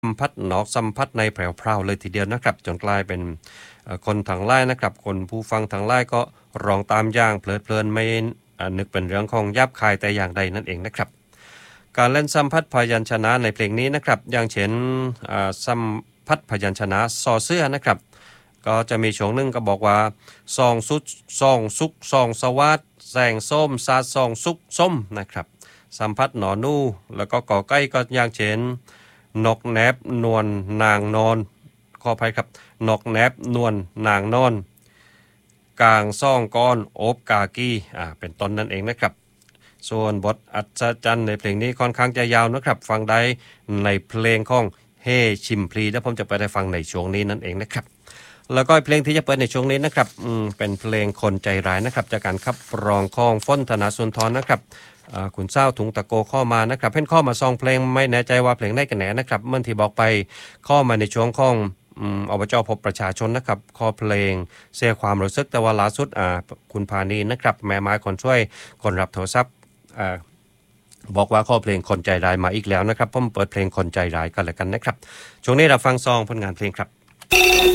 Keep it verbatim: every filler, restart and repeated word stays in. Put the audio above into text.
สัมผัสนอกสัมผัสในแผ่วๆเลยทีเดียวนะครับจนกลายเป็นคนทางไล่นะครับคนผู้ฟังทางไล่ก็ร้องตามอย่างเพลิดๆไม่นึกเป็นเรื่องของยับคายแต่อย่างใดนั่นเองนะครับการเล่นสัมผัสพยัญชนะในเพลงนี้นะครับอย่างเช่นสัมผัสพยัญชนะซอเสื้อนะครับก็จะมีช่วงนึงก็บอกว่าซองสุดซองสุกซองสวัสดแสงส้มซาซองสุกส้มนะครับสัมผัสหนอนูแล้วก็ก่อใกล้ก็อย่างเช่นนกแนบนวลนางนอนขออภัยครับนกแนบนวลนางนอนกลางซ่องก้อนโอบกากีอ่าเป็นต้นนั่นเองนะครับส่วนบทอัศจรรย์ในเพลงนี้ค่อนข้างจะยาวนะครับฟังได้ในเพลงของเฮชิมพลีแล้วผมจะไปได้ฟังในช่วงนี้นั่นเองนะครับแล้วก็เพลงที่จะเปิดในช่วงนี้นะครับอืมเป็นเพลงคนใจร้ายนะครับจากการขับร้องของฟ้อนธนาสุนทรนะครับคุณเศร้าถุงตะโกข้อมานะครับเพ่นข้อมาซองเพลงไม่แน่ใจว่าเพลงได้กันแหนนะครับเมื่อที่บอกไปข้อมาในช่วงของอบจพบประชาชนนะครับข้อเพลงเสียความรู้สึกแต่ว่าล่าสุดคุณพานีนะครับแม่ไม้คนช่วยคนรับโทรศัพท์บอกว่าข้อเพลงคนใจร้ายมาอีกแล้วนะครับผมเปิดเพลงคนใจร้ายกันแล้วกันนะครับช่วงนี้เราฟังซองผลงานเพลงครับ